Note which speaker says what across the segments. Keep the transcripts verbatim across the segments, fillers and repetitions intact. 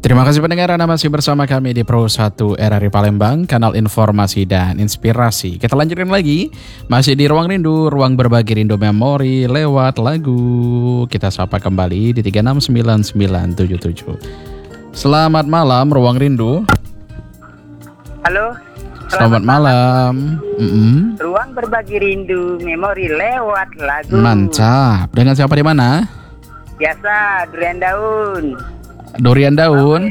Speaker 1: Terima kasih pendengar, Anda masih bersama kami di Pro satu R R I Palembang, kanal informasi dan inspirasi. Kita lanjutkan lagi, masih di Ruang Rindu, ruang berbagi rindu memori lewat lagu. Kita sapa kembali di tiga enam sembilan sembilan tujuh tujuh. Selamat malam Ruang Rindu.
Speaker 2: Halo.
Speaker 1: Selamat, Selamat malam. malam. Mm-hmm.
Speaker 2: Ruang berbagi rindu memori lewat lagu.
Speaker 1: Mantap. Dengan siapa di mana?
Speaker 2: Biasa, Durian Daun.
Speaker 1: Durian Daun.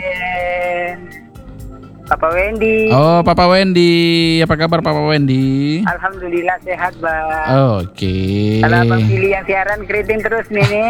Speaker 2: Papa Wendy.
Speaker 1: Oh, Papa Wendy. Apa kabar Papa Wendy?
Speaker 2: Alhamdulillah sehat, Bang.
Speaker 1: Oke. Okay.
Speaker 2: Kalau Abang pilih yang siaran keriting terus nih nih.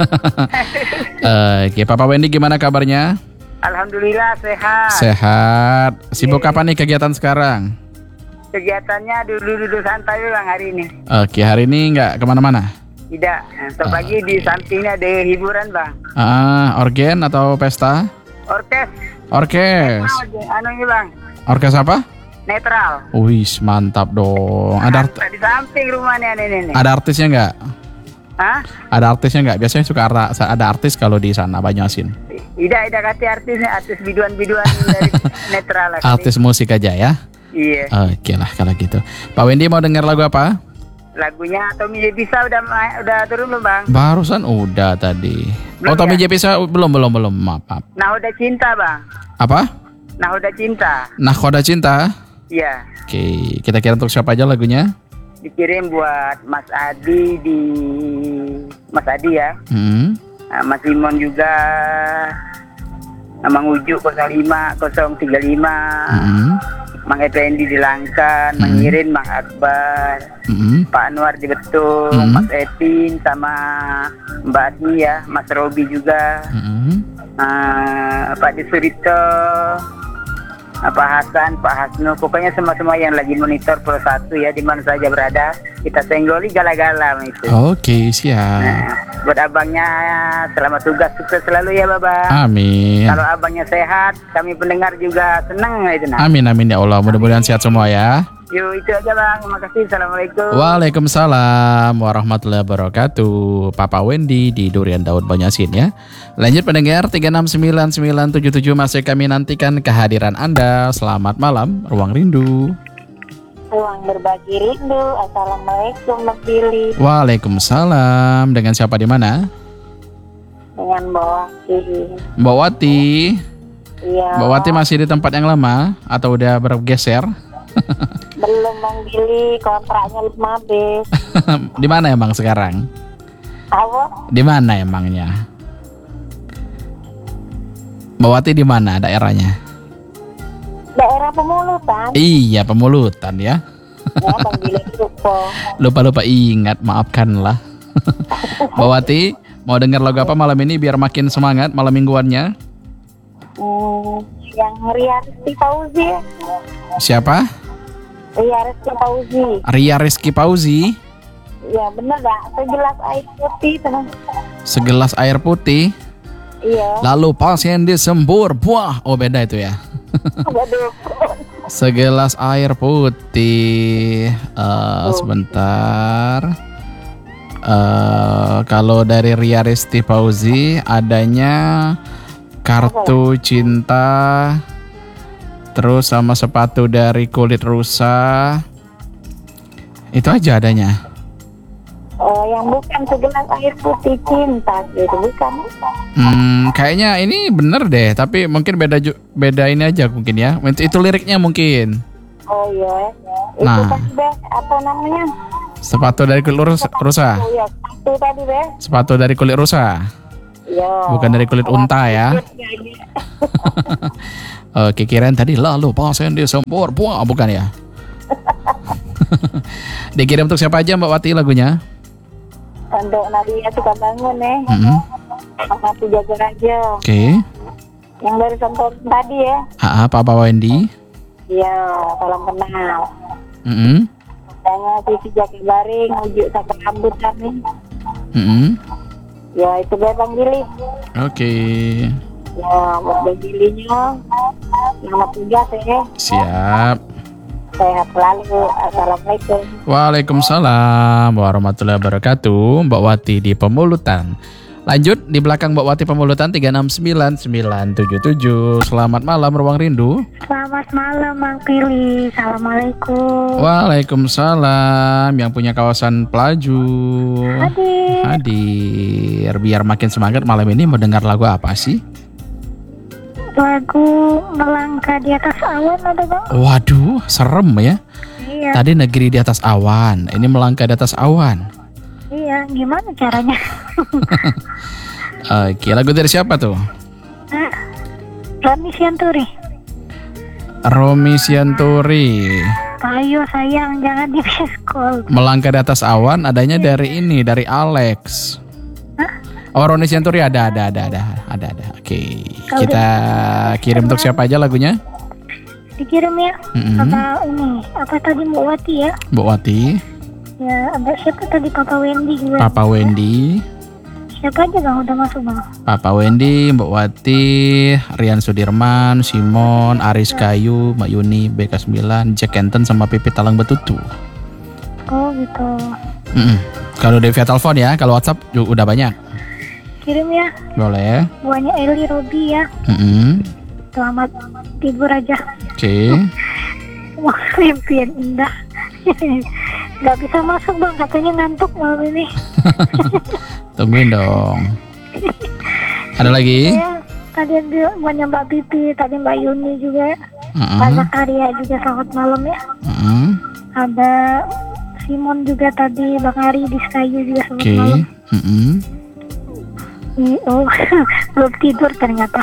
Speaker 1: Oke, okay. Papa Wendy gimana kabarnya?
Speaker 2: Alhamdulillah sehat.
Speaker 1: Sehat. Sibuk
Speaker 2: yeah.
Speaker 1: Apa nih kegiatan sekarang?
Speaker 2: Kegiatannya duduk-duduk santai Bang hari ini.
Speaker 1: Oke, okay. Hari ini nggak kemana-mana?
Speaker 2: Tidak, untuk pagi okay. Di sampingnya ada hiburan Bang.
Speaker 1: Ah, organ atau pesta?
Speaker 2: Orkes.
Speaker 1: Orkes.
Speaker 2: Anu ini Bang.
Speaker 1: Orkes apa?
Speaker 2: Netral.
Speaker 1: Wih, mantap dong. Ada art-
Speaker 2: di samping rumahnya ini.
Speaker 1: Ada artisnya nggak?
Speaker 2: Hah?
Speaker 1: Ada artisnya nggak? Biasanya suka ada artis kalau di sana Banyuasin.
Speaker 2: Tidak, tidak kasih artisnya, artis biduan-biduan dari netral lah.
Speaker 1: Artis musik aja ya?
Speaker 2: Iya.
Speaker 1: Oke lah kalau gitu. Pak Wendy mau dengar lagu apa?
Speaker 2: Lagunya Tommy J Pisa udah udah turun belum Bang?
Speaker 1: Barusan udah tadi. Belum, oh Tommy ya? J Pisa belum belum belum maaf. maaf.
Speaker 2: Nahoda Cinta Bang.
Speaker 1: Apa?
Speaker 2: Nahoda Cinta.
Speaker 1: Nahoda Cinta.
Speaker 2: Iya.
Speaker 1: Oke, kita kira untuk siapa aja lagunya?
Speaker 2: Dikirim buat Mas Adi di Mas Adi ya.
Speaker 1: Hmm.
Speaker 2: Nah, Mas Simon juga. Mang Uju nol lima nol tiga lima. Hmm. Mang Effendi di Langkan, mm-hmm. Mang Irin, Mang Akbar, mm-hmm. Pak Anwar di Betung, mm-hmm. Mas Epin sama Mbak Asmi ya, Mas Robi juga, mm-hmm. uh, Pak Disurito, uh, Pak Hasan, Pak Hasnu, pokoknya semua-semua yang lagi monitor Pro satu ya, di mana saja berada, kita senggoli gala-gala itu.
Speaker 1: Oke, okay, siap.
Speaker 2: Nah, buat abangnya selamat tugas, sukses selalu ya Bapak.
Speaker 1: Amin.
Speaker 2: Kalau abangnya sehat, kami pendengar juga senang itu nah.
Speaker 1: Amin amin ya Allah, mudah-mudahan sehat semua ya.
Speaker 2: Yuk itu aja Bang, terima kasih. Assalamualaikum.
Speaker 1: Waalaikumsalam warahmatullahi wabarakatuh. Papa Wendy di Durian Daun Banyuasin ya. Lanjut pendengar, tiga enam sembilan sembilan tujuh tujuh masih kami nantikan kehadiran Anda. Selamat malam Ruang Rindu.
Speaker 3: Ruang berbagi rindu. Assalamualaikum Mbak Billy.
Speaker 1: Waalaikumsalam. Dengan siapa di mana?
Speaker 3: Dengan Mbak Wati.
Speaker 1: Mbak Wati.
Speaker 3: Iya.
Speaker 1: Mbak Wati masih di tempat yang lama atau udah bergeser?
Speaker 3: Belum Bang Billy, kontraknya belum habis.
Speaker 1: Di mana emang sekarang?
Speaker 3: Apa?
Speaker 1: Di mana emangnya? Mbak Wati di mana daerahnya?
Speaker 3: Daerah Pemulutan.
Speaker 1: Iya, Pemulutan ya.
Speaker 3: Ya, Bang Billy lupa.
Speaker 1: Lupa-lupa ingat, maafkanlah. Mbak Wati, mau dengar lagu apa malam ini biar makin semangat malam mingguannya?
Speaker 3: Hmm, yang Ria Rizky Fauzi.
Speaker 1: Siapa?
Speaker 3: Ria Rizky Fauzi.
Speaker 1: Ria Rizky Fauzi.
Speaker 3: Ya bener gak? Segelas air putih tenang.
Speaker 1: Segelas air putih.
Speaker 3: Iya.
Speaker 1: Lalu pasien disembur buah. Oh beda itu ya. Segelas air putih. Uh, sebentar. Uh, kalau dari Ria Rizky Fauzi adanya kartu cinta. Terus sama sepatu dari kulit rusa. Itu aja adanya.
Speaker 3: Oh, yang bukan segelas air putih cinta gitu, bukan?
Speaker 1: Hmm, kayaknya ini bener deh, tapi mungkin beda ju- beda ini aja mungkin ya. Itu, itu liriknya mungkin.
Speaker 3: Oh iya. Itu
Speaker 1: nah.
Speaker 3: tadi Be, apa namanya?
Speaker 1: Sepatu dari kulit rusa. rusa.
Speaker 3: Oh iya, sepatu tadi Be.
Speaker 1: Sepatu dari kulit rusa.
Speaker 3: Iya.
Speaker 1: Bukan dari kulit unta ya. Oke, kirain tadi lalu pasien disembur buah, bukan ya? Dikirim untuk siapa aja Mbak Wati lagunya?
Speaker 3: Untuk Nadia suka bangun nih.
Speaker 1: Mm-hmm.
Speaker 3: Mati jaga raja.
Speaker 1: Oke. Okay.
Speaker 3: Yang dari contoh tadi ya.
Speaker 1: Ah, Papa Wendy.
Speaker 3: Iya, salam kenal.
Speaker 1: Mm-hmm.
Speaker 3: Tanya Sisi Jaki Baring, ujuk sampai rambutan nih.
Speaker 1: Mm-hmm.
Speaker 3: Ya itu Be Bang Billy.
Speaker 1: Oke. Okay.
Speaker 3: Ya buat Bang Billy-nya selamat tugas ya.
Speaker 1: Siap.
Speaker 3: Sehat selalu. Assalamualaikum.
Speaker 1: Waalaikumsalam warahmatullahi wabarakatuh. Mbak Wati di Pemulutan. Lanjut di belakang Mbak Wati Pemulutan tiga enam sembilan sembilan tujuh tujuh. Selamat malam Ruang Rindu.
Speaker 3: Selamat malam Bang Pili. Assalamualaikum.
Speaker 1: Waalaikumsalam. Yang punya kawasan Pelaju.
Speaker 3: Hadir.
Speaker 1: Hadir. Biar makin semangat malam ini mendengar lagu apa sih?
Speaker 3: Lagu Melangkah di Atas Awan ada Bang?
Speaker 1: Waduh, serem ya.
Speaker 3: Iya.
Speaker 1: Tadi Negeri di Atas Awan, ini Melangkah di Atas Awan.
Speaker 3: Iya, gimana caranya?
Speaker 1: Oke, lagu dari siapa tuh?
Speaker 3: Nah, Rani Sianturi.
Speaker 1: Romi Sianturi.
Speaker 3: Ayo sayang, jangan di miskol.
Speaker 1: Melangkah di Atas Awan adanya dari ini, dari Alex.
Speaker 3: Hah?
Speaker 1: Oh, Roni Sianturi ada, ada, ada, ada, ada, ada. Oke,
Speaker 3: Kalau
Speaker 1: kita kirim untuk siapa aja lagunya?
Speaker 3: Dikirim ya.
Speaker 1: Mm-hmm.
Speaker 3: Apa ini? Apa tadi Mbak Wati ya?
Speaker 1: Mbak Wati.
Speaker 3: Ya, ada siapa tadi Papa Wendy juga.
Speaker 1: Papa Wendy.
Speaker 3: Siapa aja Bang udah masuk Bang?
Speaker 1: Papa Wendy, Mbak Wati, Rian Sudirman, Simon, Aris Kayu, Mbak Yuni, B K sembilan, Jack Kenton sama Pipit Talang Betutu.
Speaker 3: Oh gitu.
Speaker 1: Mm-mm. Kalau dari via telepon ya, kalau WhatsApp juga udah banyak.
Speaker 3: Kirim ya.
Speaker 1: Boleh.
Speaker 3: Buahnya Eli Robi ya.
Speaker 1: Mm-mm.
Speaker 3: Selamat tidur aja.
Speaker 1: Oke.
Speaker 3: Wah, mimpi yang indah. Gak bisa masuk Bang, katanya ngantuk malam ini.
Speaker 1: Tungguin dong. Ada lagi?
Speaker 3: Ya, tadi yang bilang banyak Mbak Pipi, tadi Mbak Yuni juga.
Speaker 1: Uh-uh.
Speaker 3: Pak Zakaria juga selamat malam ya.
Speaker 1: Uh-uh.
Speaker 3: Ada Simon juga tadi, Bang Ari di Skayu juga selamat
Speaker 1: Oke.
Speaker 3: malam.
Speaker 1: Uh-uh.
Speaker 3: I- Oh, belum tidur ternyata.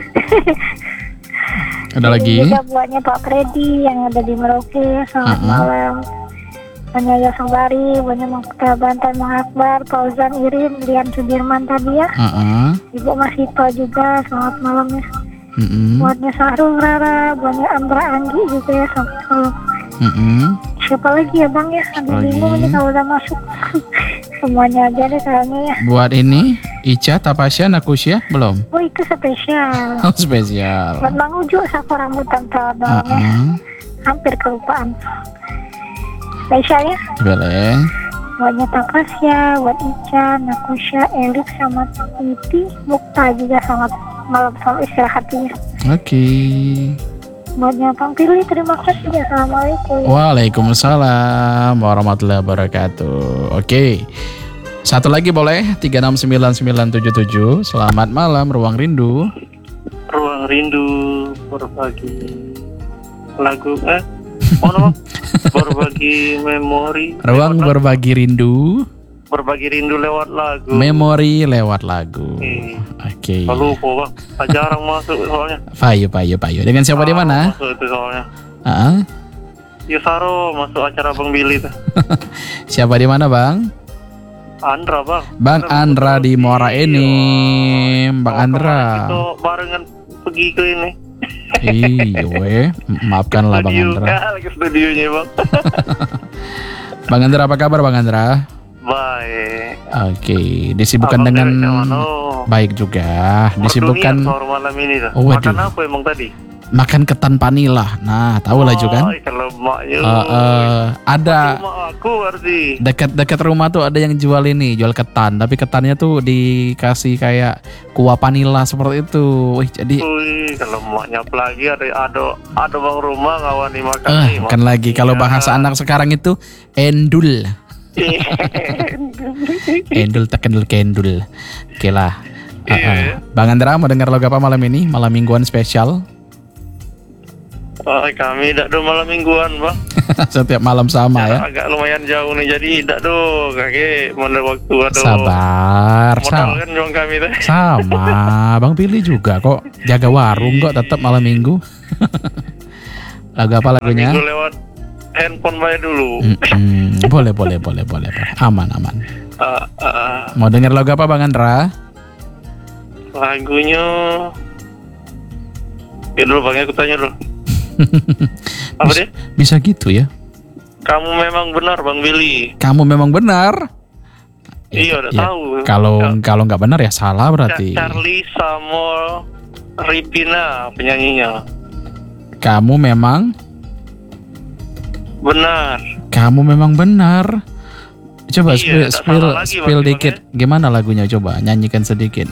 Speaker 1: Ada lagi?
Speaker 3: Ini juga buatnya Pak Freddy yang ada di Merauke, selamat
Speaker 1: Uh-uh.
Speaker 3: malam. Banyak Yasubari, banyak Mangkuta Bantai, Mang Akbar, Fauzan Irin, Rian Sudirman tadi ya.
Speaker 1: Uh-uh.
Speaker 3: Ibu Masito juga, selamat malam ya.
Speaker 1: Uh-uh.
Speaker 3: Buatnya Sahrul Rara, banyak Andra Anggi juga ya, selamat malam.
Speaker 1: Uh-uh.
Speaker 3: Siapa lagi ya Bang ya? Ada
Speaker 1: Lagi.
Speaker 3: bingung ini kalau udah masuk. Semuanya aja deh kayaknya ya.
Speaker 1: Buat ini Ica, Tapasya, Nakusya belum?
Speaker 3: Oh itu spesial.
Speaker 1: Oh, spesial.
Speaker 3: Buat Bang Ujo, sapu rambutan Abang ya.
Speaker 1: Uh-uh.
Speaker 3: Hampir kelupaan. Spesial ya.
Speaker 1: Boleh.
Speaker 3: Buatnya Tapasya, buat Ica, Nakusya, Elik sama Titi, Mukta juga selamat malam, selamat istirahatnya.
Speaker 1: Oke.
Speaker 3: Buatnya Bang Pilih, terima kasih ya. Assalamualaikum.
Speaker 1: Waalaikumsalam warahmatullahi wabarakatuh. Oke. Satu lagi boleh? tiga enam sembilan sembilan tujuh tujuh. Selamat malam Ruang Rindu.
Speaker 4: Ruang Rindu berbagi lagu eh mana Bang? Berbagi memori.
Speaker 1: Ruang
Speaker 4: lewat
Speaker 1: berbagi rindu.
Speaker 4: lagu. Berbagi rindu lewat lagu.
Speaker 1: Memori lewat lagu.
Speaker 4: Eh,
Speaker 1: Oke.
Speaker 4: Kalau lupa Bang, Ah, jarang masuk soalnya.
Speaker 1: Payu, payu, payu. Dengan siapa di
Speaker 4: Ah,
Speaker 1: mana?
Speaker 4: Masuk itu soalnya.
Speaker 1: Ah,
Speaker 4: Yusaro masuk acara Bang Billy tuh.
Speaker 1: siapa di mana, Bang?
Speaker 4: Andra Bang.
Speaker 1: Bang Andra di Muara Enim. Bang
Speaker 4: Oh,
Speaker 1: Andra.
Speaker 4: kemarin Itu barengan pergi ke ini.
Speaker 1: Iya, weh. Maafkanlah Bang
Speaker 4: Studio,
Speaker 1: Andra.
Speaker 4: ya, lagi studionya Bang.
Speaker 1: Bang Andra, apa kabar Bang Andra?
Speaker 4: Baik.
Speaker 1: Oke, disibukkan
Speaker 4: Abang
Speaker 1: dengan
Speaker 4: dari mana?
Speaker 1: baik juga. Disibukkan
Speaker 4: Berdunia sahur malam ini tuh.
Speaker 1: Oh, waduh.
Speaker 4: Makan apa emang tadi?
Speaker 1: makan ketan panila. Nah, tahu lah juga kan?
Speaker 4: Oh, kalau maknya.
Speaker 1: Uh, uh, ada
Speaker 4: Rumah aku berarti.
Speaker 1: dekat-dekat rumah tuh ada yang jual ini, jual ketan, tapi ketannya tuh dikasih kayak kuah panila seperti itu. Wih, jadi
Speaker 4: Wih, kalau maknya lagi ada ada ada bang rumah ngawani makan
Speaker 1: eh
Speaker 4: nih.
Speaker 1: kan lagi kalau bahasa anak sekarang itu endul. Endul tekendul kendul. Oke lah. Uh, uh. Bang Andra mau dengar lagu apa malam ini? Malam mingguan spesial.
Speaker 4: Oh, kami tidak do malam mingguan bang.
Speaker 1: Setiap malam sama ya.
Speaker 4: Agak lumayan jauh nih jadi tidak do kakek mana waktu aduh.
Speaker 1: Sabar,
Speaker 4: Modal
Speaker 1: sama.
Speaker 4: kan juang kami teh.
Speaker 1: Sama, Bang Pilih juga kok jaga warung kok tetap malam minggu. Lagu apa lagunya?
Speaker 4: Minggu lewat handphone bayar dulu.
Speaker 1: Mm-mm. Boleh, boleh, boleh, boleh, boleh. Aman, aman.
Speaker 4: Uh, uh,
Speaker 1: Mau denger lagu apa Bang Andra?
Speaker 4: lagunya. Ya dulu bang, aku tanya dulu. Apa
Speaker 1: bisa,
Speaker 4: dia?
Speaker 1: bisa gitu ya?
Speaker 4: Kamu memang benar bang Billy.
Speaker 1: Kamu memang benar.
Speaker 4: Iya, udah
Speaker 1: Ya,
Speaker 4: tahu.
Speaker 1: Kalau
Speaker 4: Ya.
Speaker 1: kalau nggak benar ya salah berarti.
Speaker 4: Charlie Samuel Ripina penyanyinya.
Speaker 1: Kamu memang
Speaker 4: Benar.
Speaker 1: kamu memang benar. Coba
Speaker 4: Iya,
Speaker 1: spill,
Speaker 4: tak
Speaker 1: spill,
Speaker 4: salah lagi,
Speaker 1: spill
Speaker 4: Bang,
Speaker 1: dikit. Gimana lagunya coba? Nyanyikan sedikit.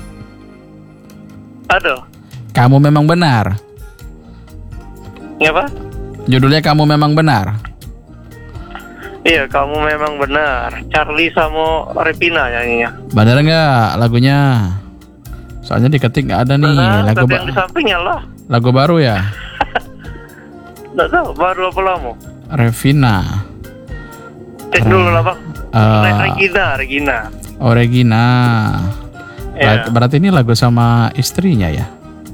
Speaker 4: Aduh,
Speaker 1: Kamu memang benar.
Speaker 4: ya apa?
Speaker 1: Judulnya Kamu Memang Benar.
Speaker 4: Iya, kamu memang benar. Charlie sama Revina nyanyinya.
Speaker 1: Benar nggak lagunya? Soalnya diketik nggak ada nih.
Speaker 4: Benar,
Speaker 1: Lagu
Speaker 4: tapi
Speaker 1: ba-
Speaker 4: yang di sampingnya lah.
Speaker 1: lagu baru ya.
Speaker 4: Nggak tahu, baru apa lama?
Speaker 1: Revina.
Speaker 4: Cek dulu lah bang.
Speaker 1: Uh,
Speaker 4: Regina, Regina.
Speaker 1: Oh Regina.
Speaker 4: Iya.
Speaker 1: Berarti, berarti ini lagu sama istrinya ya?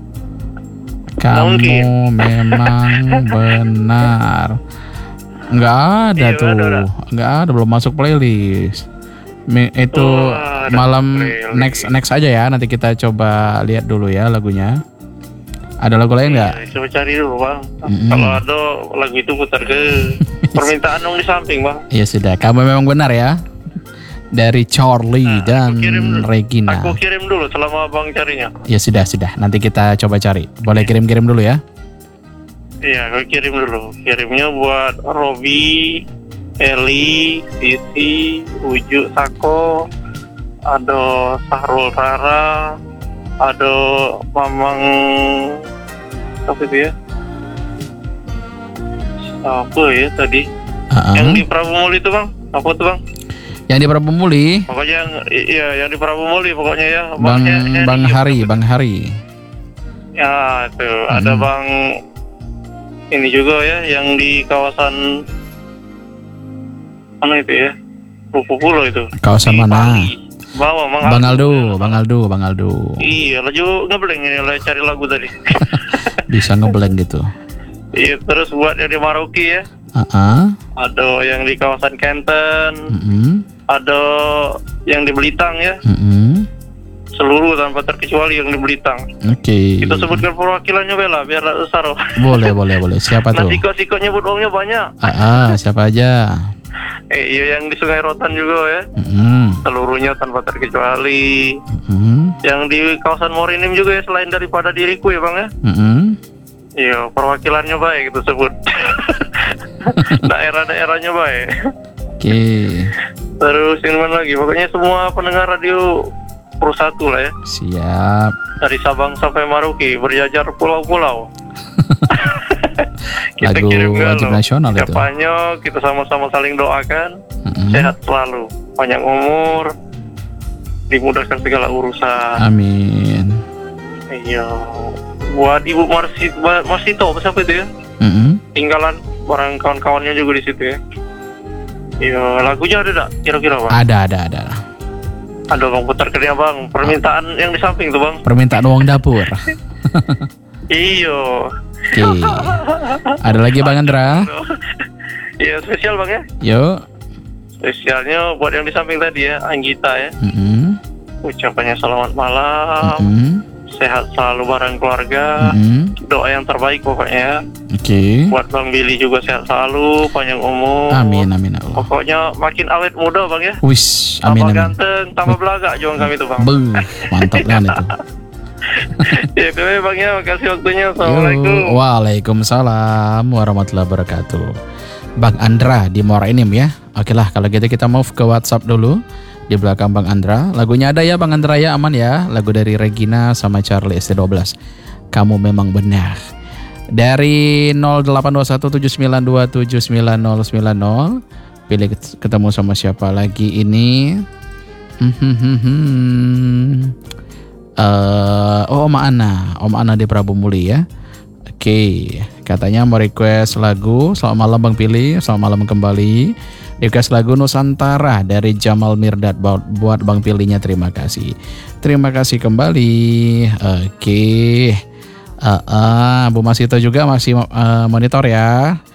Speaker 1: Kamu
Speaker 4: Mungkin.
Speaker 1: memang benar. Nggak ada
Speaker 4: Iya,
Speaker 1: tuh,
Speaker 4: ada, ada.
Speaker 1: nggak ada, belum masuk playlist. Mi- itu
Speaker 4: Oh, ada
Speaker 1: malam
Speaker 4: playlist.
Speaker 1: next next aja ya. Nanti kita coba lihat dulu ya lagunya. Ada lagu lain nggak?
Speaker 4: Iya, coba cari dulu bang.
Speaker 1: Mm-mm.
Speaker 4: Kalau ada lagu itu putar ke permintaan dong di samping bang.
Speaker 1: Iya sudah. Kamu memang benar ya. Dari Charlie
Speaker 4: Nah,
Speaker 1: dan
Speaker 4: aku kirim dulu.
Speaker 1: Regina.
Speaker 4: Aku kirim dulu selama abang carinya.
Speaker 1: Ya sudah sudah. Nanti kita coba cari. Boleh kirim-kirim dulu ya.
Speaker 4: Iya, aku kirim dulu. Kirimnya buat Robi, Eli, Sisi, Uju, Sako, ada Sahrul Rara, ada Mamang apa itu ya? Apa ya tadi?
Speaker 1: Uh-uh.
Speaker 4: Yang di Prabu Muli itu bang? Apa tuh bang?
Speaker 1: Yang di Prabu Muli,
Speaker 4: Pokoknya yang iya yang di Prabu Muli pokoknya ya.
Speaker 1: Bang
Speaker 4: Bangnya- yang
Speaker 1: Bang
Speaker 4: di-
Speaker 1: Hari, Bang Hari.
Speaker 4: Ya itu ada
Speaker 1: Hmm.
Speaker 4: bang ini juga ya yang di kawasan mana itu ya? Rupu Pulau itu.
Speaker 1: Kawasan
Speaker 4: Di
Speaker 1: mana?
Speaker 4: Bali. Bawa Bang
Speaker 1: Bang
Speaker 4: Aldo.
Speaker 1: Aldo, Bang Aldo, Bang Aldo.
Speaker 4: Iya, laju ngebleng ini lah cari lagu tadi.
Speaker 1: Bisa ngeblend gitu.
Speaker 4: Iya, terus buat yang di Maroki ya.
Speaker 1: Uh-uh.
Speaker 4: Ada yang di kawasan Kenten,
Speaker 1: Mm-mm.
Speaker 4: ada yang di Belitang ya.
Speaker 1: Mm-mm.
Speaker 4: Seluruh tanpa terkecuali yang di Belitang.
Speaker 1: Oke.
Speaker 4: Kita sebutkan perwakilannya Bella biar tak usah.
Speaker 1: Boleh, boleh, boleh. Siapa
Speaker 4: Nah,
Speaker 1: tuh?
Speaker 4: siko-siko nyebut uangnya banyak.
Speaker 1: Ah, ah, siapa aja?
Speaker 4: Eh, iya yang di Sungai Rotan juga ya.
Speaker 1: Mm-mm.
Speaker 4: Seluruhnya tanpa terkecuali.
Speaker 1: Mm-mm.
Speaker 4: Yang di kawasan Morinim juga ya selain daripada diriku ya bang ya.
Speaker 1: Mm-mm.
Speaker 4: Iya perwakilannya baik itu sebut. Daerah-daerahnya baik.
Speaker 1: Oke.
Speaker 4: Terus ini mana lagi? Pokoknya semua pendengar radio Pro Satu lah ya.
Speaker 1: Siap.
Speaker 4: Dari Sabang sampai Maroke berjajar pulau-pulau. Kita
Speaker 1: Lagu
Speaker 4: kirim
Speaker 1: wajib
Speaker 4: galau.
Speaker 1: nasional itu.
Speaker 4: Siapanya kita sama-sama saling doakan.
Speaker 1: Mm-mm.
Speaker 4: Sehat selalu, panjang umur, dimudahkan segala urusan.
Speaker 1: Amin.
Speaker 4: Iya. Buat Ibu Marsi, Marsito, siapa itu ya?
Speaker 1: Mm-mm.
Speaker 4: Tinggalan barang kawan-kawannya juga di situ ya. Iya, lagunya ada tak? Kira-kira bang?
Speaker 1: Ada, ada, ada.
Speaker 4: Ada bang putar ke dia bang. Permintaan yang di samping tuh bang.
Speaker 1: Permintaan uang dapur.
Speaker 4: Iyo.
Speaker 1: Oke. Ada lagi Bang Andra?
Speaker 4: Iya spesial bang ya.
Speaker 1: Yuk.
Speaker 4: Spesialnya buat yang di samping tadi ya, Anggita ya.
Speaker 1: Mm-mm.
Speaker 4: Ucapannya selamat malam,
Speaker 1: Mm-mm.
Speaker 4: sehat selalu bareng keluarga.
Speaker 1: Mm-mm.
Speaker 4: Doa yang terbaik pokoknya.
Speaker 1: Oke.
Speaker 4: Buat Bang Billy juga sehat selalu, panjang umur.
Speaker 1: Amin, amin Allah.
Speaker 4: Pokoknya makin awet muda bang ya.
Speaker 1: Wis,
Speaker 4: Tambah
Speaker 1: amin, amin.
Speaker 4: ganteng, tambah belagak juang kami tuh bang.
Speaker 1: Beuh, mantap kan itu.
Speaker 4: Ya itu ya bang ya, makasih waktunya.
Speaker 1: Yo,
Speaker 4: Assalamualaikum.
Speaker 1: Waalaikumsalam warahmatullahi wabarakatuh. Bang Andra di Muara Enim ya. Oke lah kalau gitu kita move ke WhatsApp dulu. Di belakang Bang Andra. Lagunya ada ya Bang Andra ya, aman ya. Lagu dari Regina sama Charlie S T dua belas. Kamu memang benar. Dari nol delapan dua satu tujuh sembilan dua tujuh sembilan nol sembilan nol. Pilih ketemu sama siapa lagi ini. Hmm, hmm, hmm, hmm. Uh, oh Om Ana, Om Ana di Prabu Muli ya. Oke, okay. Katanya mau request lagu. Selamat malam Bang Pilih, selamat malam kembali. Request lagu Nusantara dari Jamal Mirdad buat, buat Bang Pilihnya, terima kasih. Terima kasih kembali. Oke, okay. uh, uh, Bu Masito juga masih uh, monitor ya.